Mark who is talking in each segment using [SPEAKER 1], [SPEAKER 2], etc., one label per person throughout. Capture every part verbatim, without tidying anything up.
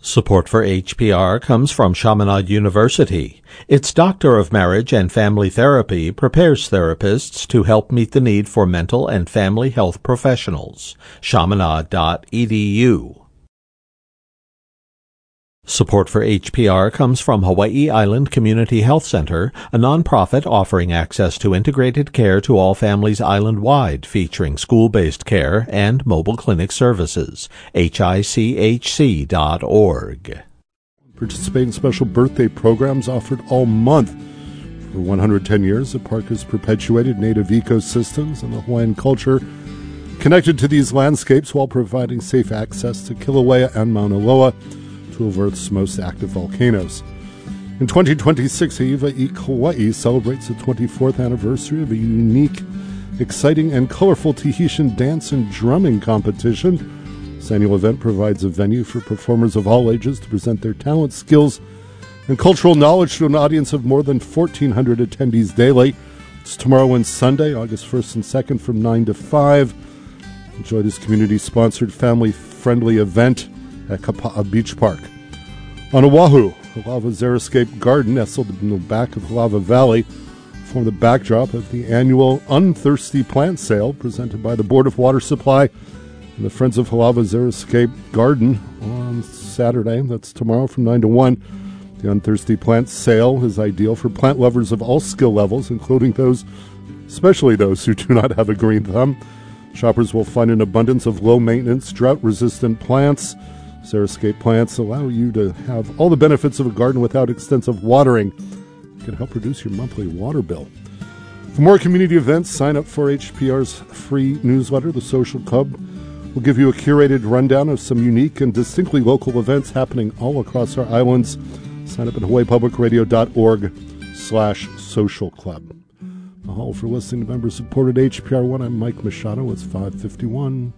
[SPEAKER 1] Support for H P R comes from Chaminade University. Its Doctor of Marriage and Family Therapy prepares therapists to help meet the need for mental and family health professionals. chaminade dot e d u. Support for H P R comes from Hawaii Island Community Health Center, a nonprofit offering access to integrated care to all families island-wide, featuring school-based care and mobile clinic services. H I C H C dot org.
[SPEAKER 2] Participate in special birthday programs offered all month. For one hundred ten years, the park has perpetuated native ecosystems and the Hawaiian culture connected to these landscapes while providing safe access to Kilauea and Mauna Loa, two of Earth's most active volcanoes. In twenty twenty-six, Heiva Eek Hawaii celebrates the twenty-fourth anniversary of a unique, exciting, and colorful Tahitian dance and drumming competition. This annual event provides a venue for performers of all ages to present their talents, skills, and cultural knowledge to an audience of more than fourteen hundred attendees daily. It's tomorrow and Sunday, August first and second from nine to five. Enjoy this community-sponsored, family-friendly event at Kapa'a Beach Park. On Oahu, the Lava Xeriscape Garden, nestled in the back of Lava Valley, formed the backdrop of the annual Unthirsty Plant Sale presented by the Board of Water Supply and the Friends of Lava Xeriscape Garden on Saturday. That's tomorrow from nine to one. The Unthirsty Plant Sale is ideal for plant lovers of all skill levels, including those, especially those who do not have a green thumb. Shoppers will find an abundance of low-maintenance, drought-resistant plants. Xeriscape plants allow you to have all the benefits of a garden without extensive watering. It can help reduce your monthly water bill. For more community events, sign up for H P R's free newsletter, The Social Club. We'll give you a curated rundown of some unique and distinctly local events happening all across our islands. Sign up at hawaii public radio dot org slash social club. Mahalo for listening to member-supported H P R one. I'm Mike Machado. It's five fifty-one.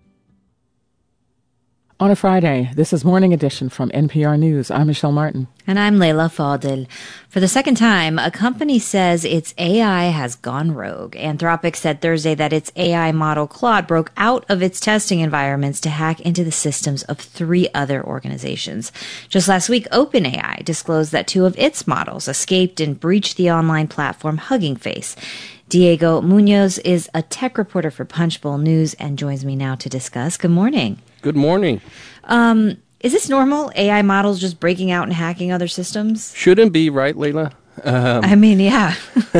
[SPEAKER 3] On a Friday, this is Morning Edition from N P R News. I'm Michelle Martin.
[SPEAKER 4] And I'm Leila Fadel. For the second time, a company says its A I has gone rogue. Anthropic said Thursday that its A I model Claude broke out of its testing environments to hack into the systems of three other organizations. Just last week, OpenAI disclosed that two of its models escaped and breached the online platform Hugging Face. Diego Munoz is a tech reporter for Punchbowl News and joins me now to discuss. Good morning.
[SPEAKER 5] Good morning.
[SPEAKER 4] Um, is this normal? A I models just breaking out and hacking other systems?
[SPEAKER 5] Shouldn't be, right, Leila?
[SPEAKER 4] Um, I mean, yeah.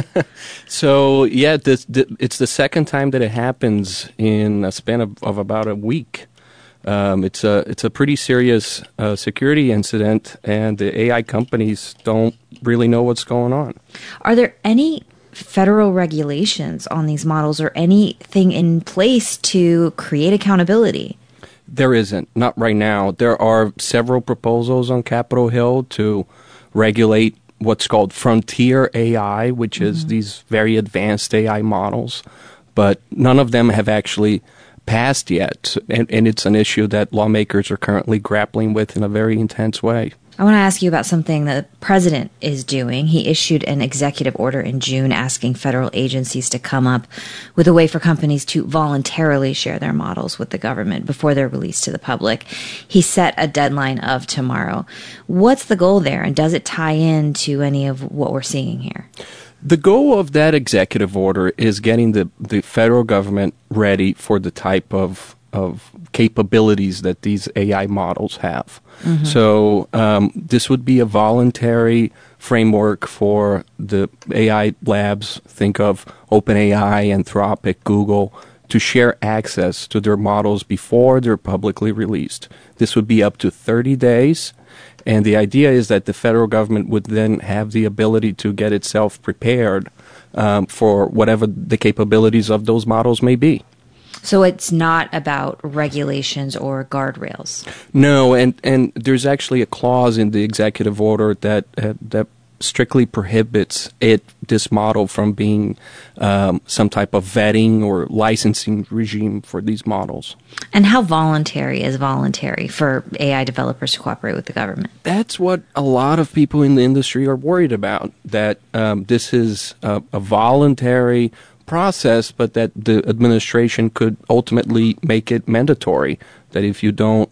[SPEAKER 5] so, yeah, this, this, it's the second time that it happens in a span of, of about a week. Um, it's a it's a pretty serious uh, security incident, and the A I companies don't really know what's going on.
[SPEAKER 4] Are there any federal regulations on these models or anything in place to create accountability?
[SPEAKER 5] There isn't, not right now. There are several proposals on Capitol Hill to regulate what's called frontier A I, which mm-hmm. is these very advanced A I models, but none of them have actually passed yet, and, and it's an issue that lawmakers are currently grappling with in a very intense way.
[SPEAKER 4] I want to ask you about something that the president is doing. He issued an executive order in June asking federal agencies to come up with a way for companies to voluntarily share their models with the government before they're released to the public. He set a deadline of tomorrow. What's the goal there, and does it tie into any of what we're seeing here?
[SPEAKER 5] The goal of that executive order is getting the, the federal government ready for the type of of capabilities that these A I models have. Mm-hmm. So um, this would be a voluntary framework for the A I labs, think of OpenAI, Anthropic, Google, to share access to their models before they're publicly released. This would be up to thirty days, and the idea is that the federal government would then have the ability to get itself prepared um, for whatever the capabilities of those models may be.
[SPEAKER 4] So it's not about regulations or guardrails?
[SPEAKER 5] No, and, and there's actually a clause in the executive order that uh, that strictly prohibits it, this model, from being um, some type of vetting or licensing regime for these models.
[SPEAKER 4] And how voluntary is voluntary for A I developers to cooperate with the government?
[SPEAKER 5] That's what a lot of people in the industry are worried about, that um, this is a, a voluntary process, but that the administration could ultimately make it mandatory, that if you don't